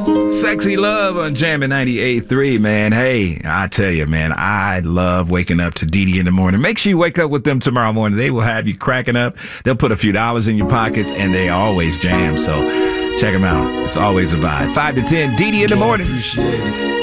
Sexy Love on Jammin' 98.3, man. Hey, I tell you, man, I love waking up to Dee in the morning. Make sure you wake up with them tomorrow morning. They will have you cracking up. They'll put a few dollars in your pockets, and they always jam. So check them out. It's always a vibe. 5 to 10, Dee in the morning.